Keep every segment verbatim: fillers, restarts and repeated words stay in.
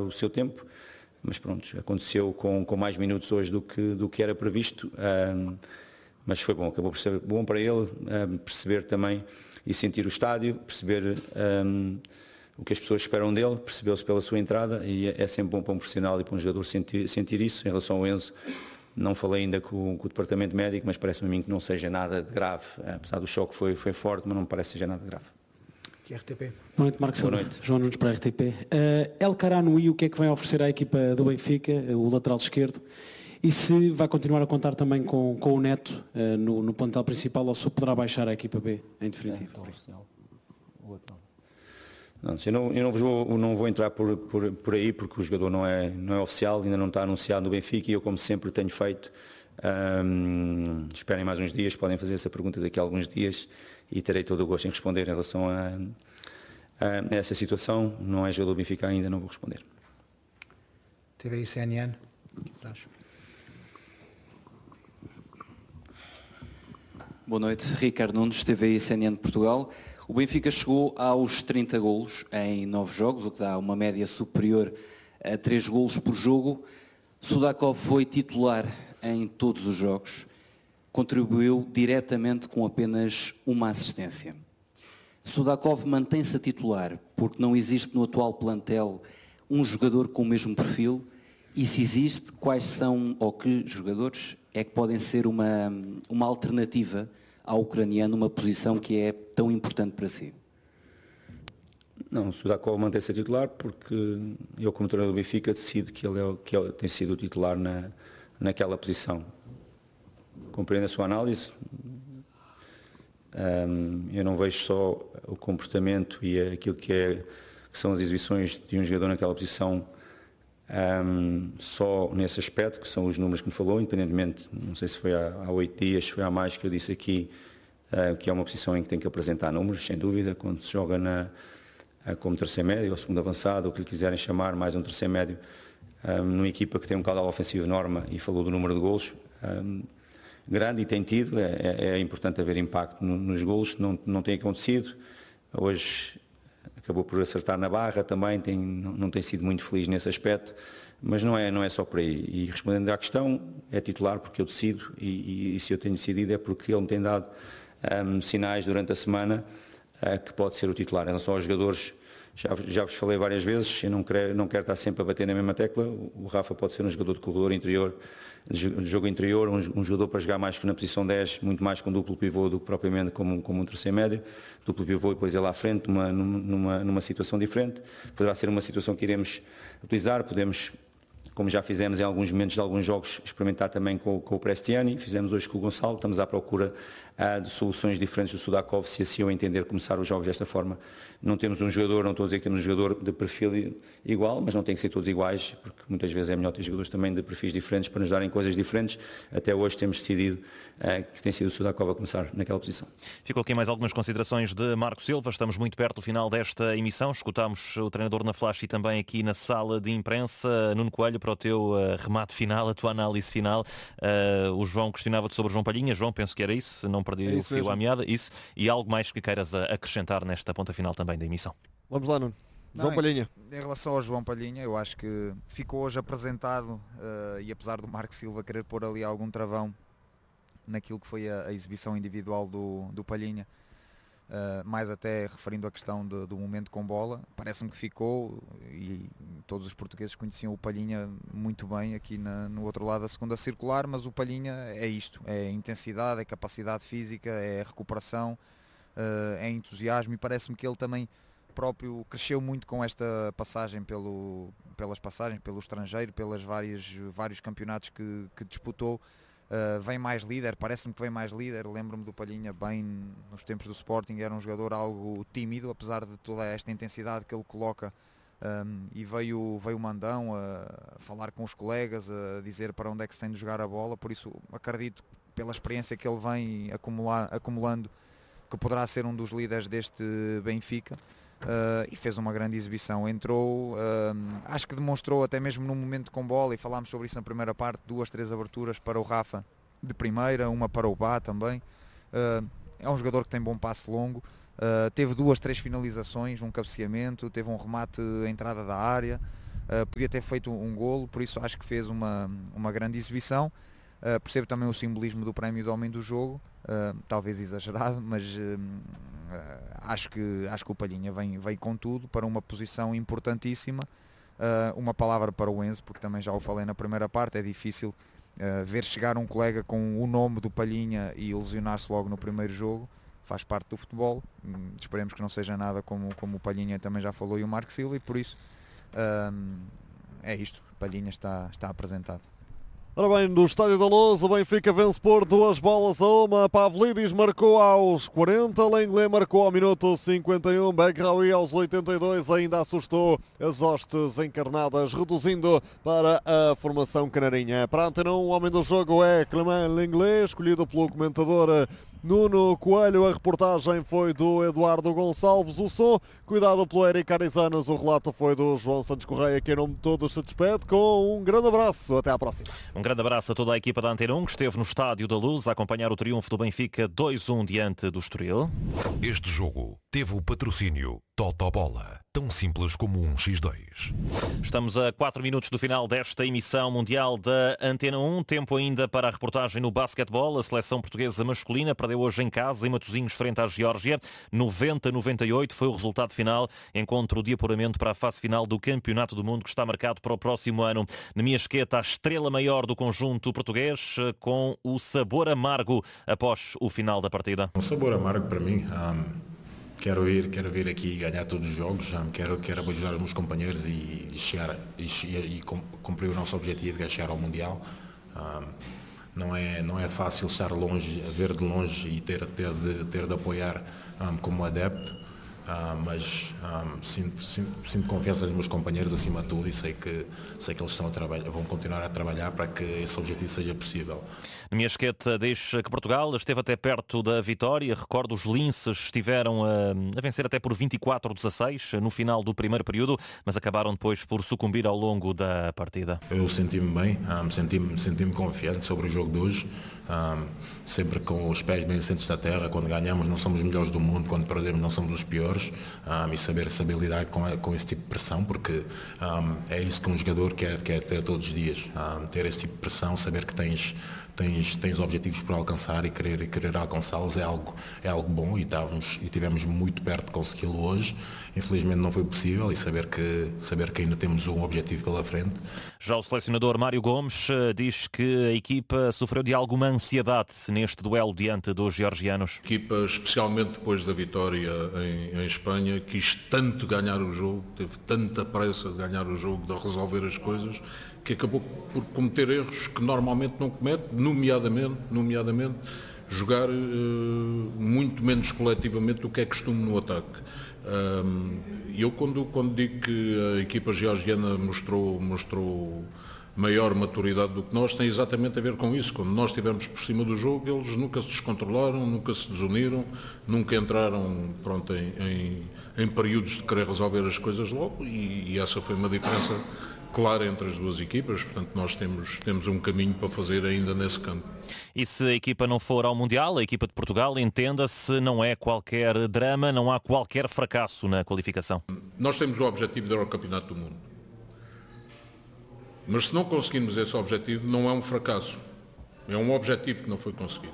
o seu tempo, mas pronto, aconteceu com, com mais minutos hoje do que, do que era previsto, um, mas foi bom, acabou por ser bom para ele um, perceber também e sentir o estádio, perceber um, o que as pessoas esperam dele, percebeu-se pela sua entrada e é sempre bom para um profissional e para um jogador sentir, sentir isso. Em relação ao Enzo, não falei ainda com, com o departamento médico, mas parece-me a mim que não seja nada de grave, apesar do choque foi, foi forte, mas não me parece que seja nada de grave. Que R T P. Boa noite, Marco Silva. João Nunes para a R T P. Uh, El Karanoui, o que é que vai oferecer à equipa do Benfica, o lateral esquerdo? E se vai continuar a contar também com, com o Neto uh, no, no plantel principal ou se poderá baixar a equipa B, em definitivo? É, Não, eu não, eu não, vou, não vou entrar por, por, por aí porque o jogador não é, não é oficial, ainda não está anunciado no Benfica e eu, como sempre tenho feito, hum, esperem mais uns dias, podem fazer essa pergunta daqui a alguns dias e terei todo o gosto em responder em relação a, a essa situação. Não é jogador do Benfica ainda, não vou responder. T V I C N N, aqui atrás. Boa noite, Ricardo Nunes, T V I C N N de Portugal. O Benfica chegou aos trinta golos em nove jogos, o que dá uma média superior a três golos por jogo. Sudakov foi titular em todos os jogos, contribuiu diretamente com apenas uma assistência. Sudakov mantém-se a titular porque não existe no atual plantel um jogador com o mesmo perfil e se existe, quais são ou que jogadores é que podem ser uma, uma alternativa ao ucraniano, uma posição que é tão importante para si? Não, o Sudakov mantém-se a titular porque eu, como treinador do Benfica, decido que ele, é, que ele tem sido o titular na, naquela posição. Compreendo a sua análise. Um, eu não vejo só o comportamento e aquilo que, é, que são as exibições de um jogador naquela posição um, só nesse aspecto, que são os números que me falou, independentemente, não sei se foi há, há oito dias, se foi há mais que eu disse aqui, uh, que é uma posição em que tem que apresentar números, sem dúvida, quando se joga na, uh, como terceiro médio ou segundo avançado, ou que lhe quiserem chamar, mais um terceiro médio, um, numa equipa que tem um caudal ofensivo enorme e falou do número de golos, um, grande e tem tido, é, é importante haver impacto nos golos, não, não tem acontecido, hoje acabou por acertar na barra também, tem, não, não tem sido muito feliz nesse aspecto, mas não é, não é só por aí. E respondendo à questão, é titular porque eu decido e, e, e se eu tenho decidido é porque ele me tem dado um, sinais durante a semana uh, que pode ser o titular. Em relação aos jogadores, já, já vos falei várias vezes, eu não quero, não quero estar sempre a bater na mesma tecla, o Rafa pode ser um jogador de corredor interior, de jogo interior, um, um jogador para jogar mais que na posição dez, muito mais com duplo pivô do que propriamente como, como um terceiro médio, duplo pivô e depois ele à frente numa, numa, numa situação diferente, poderá ser uma situação que iremos utilizar, podemos, como já fizemos em alguns momentos de alguns jogos, experimentar também com, com o Prestiani, fizemos hoje com o Gonçalo, estamos à procura uh, de soluções diferentes do Sudakov, se assim eu entender começar os jogos desta forma. Não temos um jogador, não estou a dizer que temos um jogador de perfil igual, mas não tem que ser todos iguais, porque muitas vezes é melhor ter jogadores também de perfis diferentes para nos darem coisas diferentes. Até hoje temos decidido uh, que tem sido o Sudakov a começar naquela posição. Ficou aqui mais algumas considerações de Marco Silva, estamos muito perto do final desta emissão, escutámos o treinador na flash e também aqui na sala de imprensa. Nuno Coelho, para o teu uh, remate final, a tua análise final, uh, o João questionava-te sobre o João Palhinha. João, penso que era isso, não perdi é o fio mesmo. À meada, isso, e algo mais que queiras acrescentar nesta ponta final também da emissão. Vamos lá, Nuno. João não, Palhinha. Em, em relação ao João Palhinha, eu acho que ficou hoje apresentado uh, e apesar do Marco Silva querer pôr ali algum travão naquilo que foi a, a exibição individual do, do Palhinha, uh, mais até referindo a questão de, do momento com bola, parece-me que ficou, e todos os portugueses conheciam o Palhinha muito bem aqui na, no outro lado da segunda circular, mas o Palhinha é isto, é intensidade, é capacidade física, é recuperação, uh, é entusiasmo, e parece-me que ele também próprio cresceu muito com esta passagem pelo, pelas passagens pelo estrangeiro, pelas várias, vários campeonatos que, que disputou. Uh, vem mais líder, parece-me que vem mais líder. Lembro-me do Palhinha bem nos tempos do Sporting, era um jogador algo tímido, apesar de toda esta intensidade que ele coloca, um, e veio, veio o Mandão a, a falar com os colegas, a dizer para onde é que se tem de jogar a bola. Por isso acredito, pela experiência que ele vem acumular, acumulando, que poderá ser um dos líderes deste Benfica. Uh, e fez uma grande exibição, entrou, uh, acho que demonstrou até mesmo no momento com bola, e falámos sobre isso na primeira parte, duas, três aberturas para o Rafa de primeira, uma para o Bá também. Uh, é um jogador que tem bom passe longo, uh, teve duas, três finalizações, um cabeceamento, teve um remate à entrada da área, uh, podia ter feito um golo, por isso acho que fez uma, uma grande exibição. Uh, percebo também o simbolismo do prémio do homem do jogo, uh, talvez exagerado, mas uh, uh, acho, que, acho que o Palhinha vem, vem com tudo para uma posição importantíssima. Uh, uma palavra para o Enzo, porque também já o falei na primeira parte, é difícil uh, ver chegar um colega com o nome do Palhinha e lesionar-se logo no primeiro jogo, faz parte do futebol. Um, esperemos que não seja nada como, como o Palhinha também já falou e o Marco Silva, e por isso uh, é isto, o Palhinha está, está apresentado. Ora bem, do Estádio da Luz, o Benfica vence por duas bolas a uma. Pavlidis marcou aos quarenta, Lenglet marcou ao minuto cinquenta e um, Begraoui aos oitenta e dois ainda assustou as hostes encarnadas, reduzindo para a formação canarinha. Para a Antena um, o homem do jogo é Clément Lenglet, escolhido pelo comentador Nuno Coelho. A reportagem foi do Eduardo Gonçalves, o som cuidado pelo Eric Arizanos, o relato foi do João Santos Correia, que em nome de todos se despede com um grande abraço, até à próxima. Um grande abraço a toda a equipa da Antena um que esteve no Estádio da Luz a acompanhar o triunfo do Benfica dois a um diante do Estoril. Este jogo teve o patrocínio Totobola, tão simples como um xis dois. Estamos a quatro minutos do final desta emissão mundial da Antena um. Tempo ainda para a reportagem no basquetebol. A seleção portuguesa masculina perdeu hoje em casa, em Matosinhos, frente à Geórgia. noventa a noventa e oito foi o resultado final. Encontro de apuramento para a fase final do Campeonato do Mundo, que está marcado para o próximo ano. Na minha esqueta, a estrela maior do conjunto português, com o sabor amargo após o final da partida. Um sabor amargo para mim. Um... Quero ir, quero vir aqui e ganhar todos os jogos, quero, quero ajudar os meus companheiros e, e, chegar, e, e cumprir o nosso objetivo, que é chegar ao Mundial. Um, não, é, não é fácil estar longe, ver de longe e ter, ter, de, ter de apoiar um, como adepto, um, mas um, sinto, sinto, sinto confiança nos meus companheiros acima de tudo e sei que, sei que eles estão a trabalhar, vão continuar a trabalhar para que esse objetivo seja possível. Na minha esqueta diz que Portugal esteve até perto da vitória. Recordo, os linces estiveram a, a vencer até por vinte e quatro a dezasseis no final do primeiro período, mas acabaram depois por sucumbir ao longo da partida. Eu senti-me bem, um, senti-me, senti-me confiante sobre o jogo de hoje, um, sempre com os pés bem assentes da terra. Quando ganhamos não somos os melhores do mundo, quando perdemos não somos os piores, um, e saber, saber lidar com, com esse tipo de pressão, porque um, é isso que um jogador quer, quer ter todos os dias, um, ter esse tipo de pressão, saber que tens Tens, tens objetivos para alcançar e querer, e querer alcançá-los é algo, é algo bom e, estávamos, e tivemos muito perto de consegui-lo hoje. Infelizmente não foi possível e saber que, saber que ainda temos um objetivo pela frente. Já o selecionador Mário Gomes diz que a equipa sofreu de alguma ansiedade neste duelo diante dos georgianos. A equipa, especialmente depois da vitória em, em Espanha, quis tanto ganhar o jogo, teve tanta pressa de ganhar o jogo, de resolver as coisas, que acabou por cometer erros que normalmente não comete, nomeadamente, nomeadamente jogar uh, muito menos coletivamente do que é costume no ataque. E um, eu quando, quando digo que a equipa georgiana mostrou, mostrou maior maturidade do que nós, tem exatamente a ver com isso. Quando nós estivemos por cima do jogo, eles nunca se descontrolaram, nunca se desuniram, nunca entraram pronto, em, em, em períodos de querer resolver as coisas logo, e, e essa foi uma diferença clara entre as duas equipas. Portanto, nós temos, temos um caminho para fazer ainda nesse campo. E se a equipa não for ao Mundial, a equipa de Portugal, entenda-se, não é qualquer drama, não há qualquer fracasso na qualificação? Nós temos o objetivo de ir ao Campeonato do Mundo. Mas se não conseguirmos esse objetivo, não é um fracasso. É um objetivo que não foi conseguido.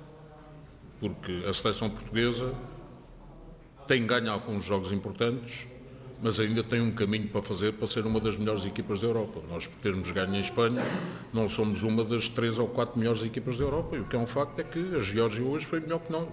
Porque a seleção portuguesa tem ganho alguns jogos importantes, mas ainda tem um caminho para fazer para ser uma das melhores equipas da Europa. Nós, por termos ganho em Espanha, não somos uma das três ou quatro melhores equipas da Europa. E o que é um facto é que a Geórgia hoje foi melhor que nós.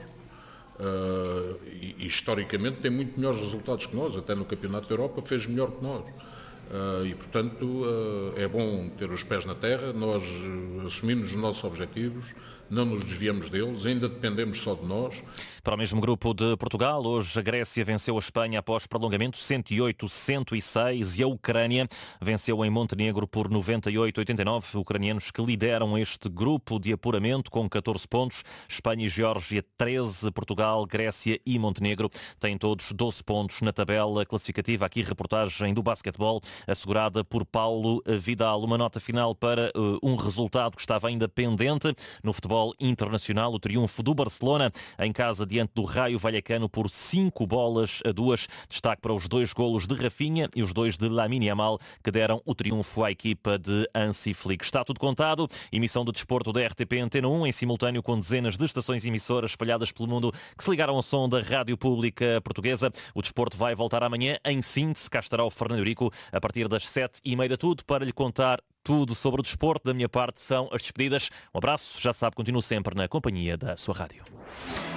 Uh, e, e historicamente tem muito melhores resultados que nós. Até no Campeonato da Europa fez melhor que nós. Uh, e, portanto, uh, é bom ter os pés na terra. Nós uh, assumimos os nossos objetivos, não nos desviamos deles, ainda dependemos só de nós. Para o mesmo grupo de Portugal, hoje a Grécia venceu a Espanha após prolongamento cento e oito a cento e seis e a Ucrânia venceu em Montenegro por noventa e oito a oitenta e nove. Ucranianos que lideram este grupo de apuramento com catorze pontos. Espanha e Geórgia treze, Portugal, Grécia e Montenegro têm todos doze pontos na tabela classificativa. Aqui reportagem do basquetebol assegurada por Paulo Vidal. Uma nota final para uh, um resultado que estava ainda pendente no futebol internacional, o triunfo do Barcelona em casa diante do Raio Vallecano por cinco bolas a duas. Destaque para os dois golos de Rafinha e os dois de Lamine Yamal, que deram o triunfo à equipa de Hansi Flick. Está tudo contado. Emissão de desporto da R T P Antena um, em simultâneo com dezenas de estações emissoras espalhadas pelo mundo que se ligaram ao som da Rádio Pública Portuguesa. O desporto vai voltar amanhã em síntese. Cá estará o Fernando Eurico a partir das sete e meia da tudo para lhe contar tudo sobre o desporto. Da minha parte são as despedidas. Um abraço, já sabe, continuo sempre na companhia da sua rádio.